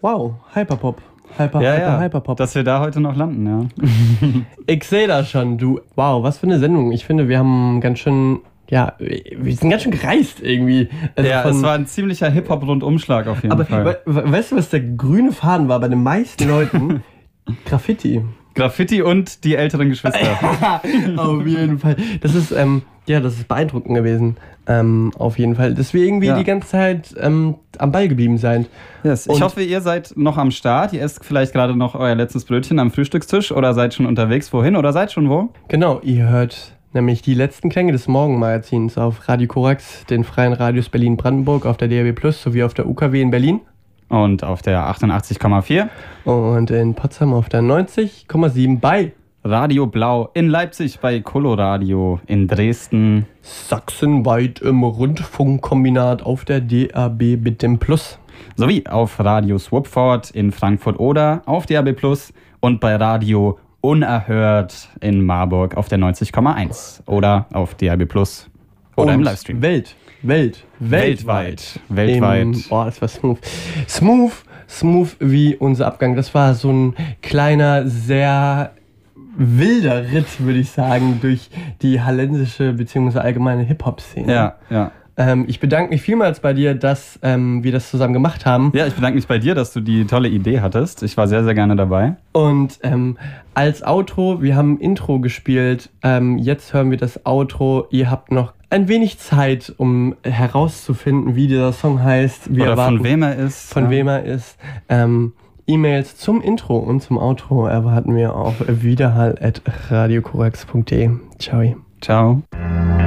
Wow, Hyperpop. Hyperpop. Dass wir da heute noch landen, ja. Ich sehe das schon, du. Wow, was für eine Sendung. Ich finde, wir haben ganz schön, wir sind ganz schön gereist irgendwie. Also es war ein ziemlicher Hip-Hop-Rundumschlag auf jeden Fall. Aber weißt du, was der grüne Faden war bei den meisten Leuten? Graffiti. Graffiti und die älteren Geschwister. Auf jeden Fall. Das ist beeindruckend gewesen. Auf jeden Fall. Dass wir irgendwie die ganze Zeit am Ball geblieben sind. Yes. Ich hoffe, ihr seid noch am Start. Ihr esst vielleicht gerade noch euer letztes Brötchen am Frühstückstisch oder seid schon unterwegs. Wohin oder seid schon wo? Genau, ihr hört nämlich die letzten Klänge des Morgenmagazins auf Radio Korax, den freien Radios Berlin-Brandenburg, auf der DAB+ sowie auf der UKW in Berlin. Und auf der 88,4. Und in Potsdam auf der 90,7 bei Radio Blau, in Leipzig bei Coloradio, in Dresden. Sachsenweit im Rundfunkkombinat auf der DAB mit dem Plus. Sowie auf Radio Swupford in Frankfurt-Oder auf DAB+ und bei Radio Unerhört in Marburg auf der 90,1 oder auf DAB+ oder und im Livestream. Weltweit. Das war smooth wie unser Abgang. Das war so ein kleiner, sehr wilder Ritt, würde ich sagen, durch die hallensische bzw. allgemeine Hip-Hop-Szene. Ja. Ich bedanke mich vielmals bei dir, dass wir das zusammen gemacht haben. Ja, ich bedanke mich bei dir, dass du die tolle Idee hattest. Ich war sehr, sehr gerne dabei. Und als Outro, wir haben ein Intro gespielt, jetzt hören wir das Outro. Ihr habt noch ein wenig Zeit, um herauszufinden, wie dieser Song heißt. Von wem er ist. Wem er ist. E-Mails zum Intro und zum Outro erwarten wir auf widerhall@radiokorax.de. Ciao. Ciao.